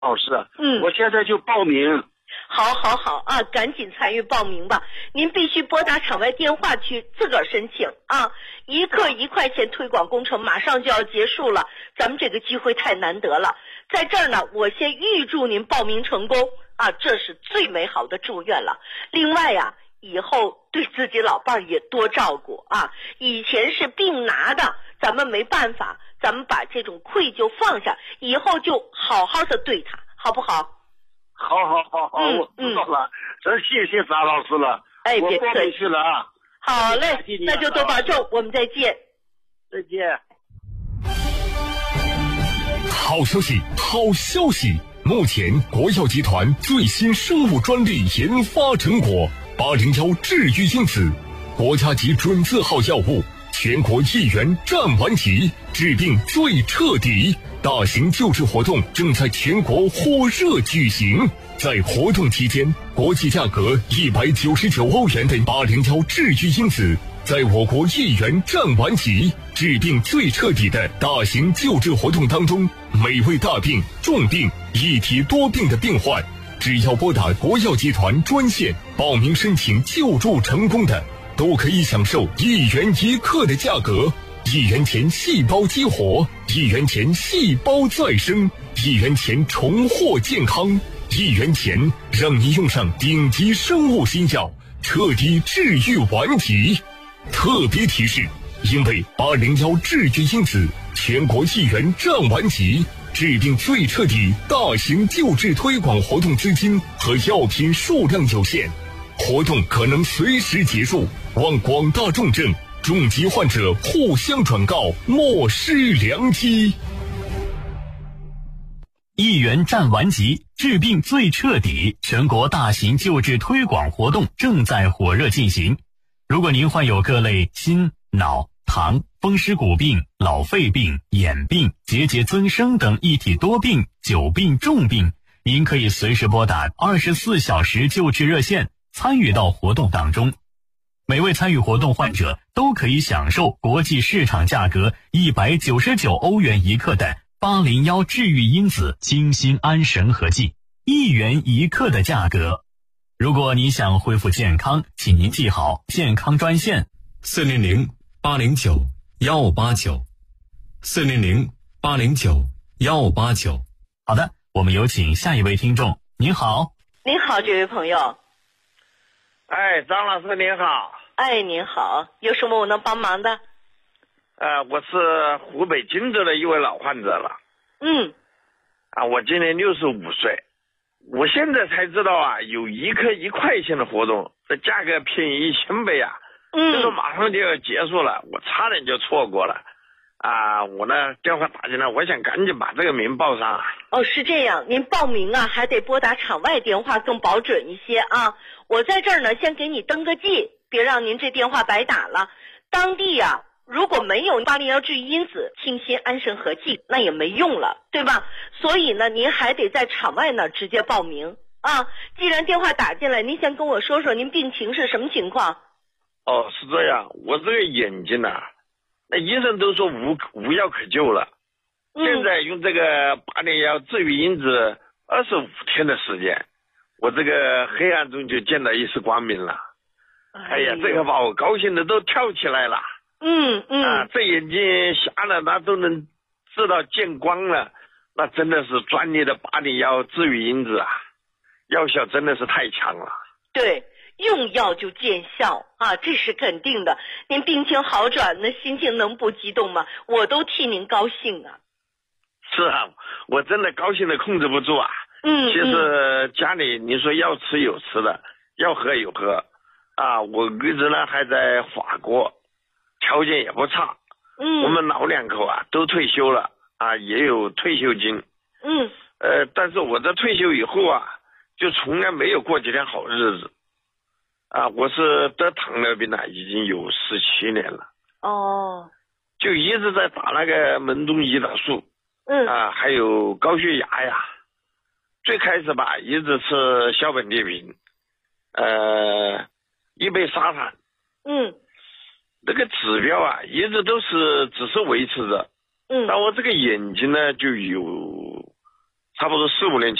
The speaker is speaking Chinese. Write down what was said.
哦，是。我现在就报名。 好啊，赶紧参与报名吧！您必须拨打场外电话去自个儿申请啊！一课1块钱推广工程马上就要结束了，咱们这个机会太难得了。在这儿呢，我先预祝您报名成功啊，这是最美好的祝愿了。另外呀，以后对自己老伴儿也多照顾啊！以前是病拿的，咱们没办法，咱们把这种愧疚放下，以后就好好的对他，好不好？ 好，我知道了。真谢谢张老师了。 哎， 我报名去了啊。 好嘞，那就多保重，我们再见。 再见。 好消息！目前国药集团最新生物专利研发成果801治愈因子，国家级准字号药物，全国1元占完级，治病最彻底。大型救治活动正在全国火热举行，在活动期间，国际价格199欧元的801治愈因子，在我国1元占完级，治病最彻底的大型救治活动当中，每位大病、重病、一体多病的病患，只要拨打国药集团专线报名申请救助成功的，都可以享受1元1克的价格，1元钱细胞激活，1元钱细胞再生，1元钱重获健康，1元钱让你用上顶级生物新药，彻底治愈顽疾。特别提示，因为801治愈因子全国1元占完级，治病最彻底大型救治推广活动资金和药品数量有限，活动可能随时结束，望广大重症重疾患者互相转告，莫失良机。 1元占完级，治病最彻底，全国大型救治推广活动正在火热进行。如果您患有各类心、脑、糖、风湿骨病、老肺病、眼病、结节增生等一体多病、久病重病，您可以随时拨打24小时救治热线，参与到活动当中。每位参与活动患者都可以享受国际市场价格199欧元1克的801治愈因子清心安神合剂，1元1克的价格。如果你想恢复健康，请您记好健康专线400-809-1589，400-809-1589。好的，我们有请下一位听众。您好。 您好，这位朋友。 哎，张老师您好。 哎，您好，有什么我能帮忙的？ 我是湖北荆州的一位老患者了。我今年65岁。我现在才知道啊，有1克1块钱的活动，这价格便宜1000倍啊！这说马上就要结束了，我差点就错过了。我呢电话打进来，我想赶紧把这个名报上。 哦，是这样，您报名啊还得拨打场外电话更保准一些啊。我在这儿呢先给你登个记，别让您这电话白打了。当地啊如果没有801治愈因子清心安神合剂，那也没用了，对吧？所以呢，您还得在场外那儿直接报名啊。既然电话打进来，您先跟我说说您病情是什么情况？ 哦，是这样，我这个眼睛啊，那医生都说无药可救了。现在用这个801治愈因子25天的时间，我这个黑暗中就见到一丝光明了。哎呀，这个把我高兴的都跳起来了。这眼睛瞎了，那都能知道见光了，那真的是专利的801治愈因子啊，药效真的是太强了。 对，用药就见效啊，这是肯定的。您病情好转，那心情能不激动吗？我都替您高兴啊。 是啊，我真的高兴的控制不住啊。其实家里你说要吃有吃的，要喝有喝啊。我儿子呢还在法国，条件也不差。我们老两口啊都退休了啊，也有退休金。但是我这退休以后啊，就从来没有过几天好日子啊。我是得糖尿病了，已经有17年了。就一直在打那个门冬胰岛素。还有高血压呀。最开始吧，一直吃硝苯地平，一杯沙坦。那个指标啊，一直都是只是维持着。但我这个眼睛呢，就有差不多4、5年前。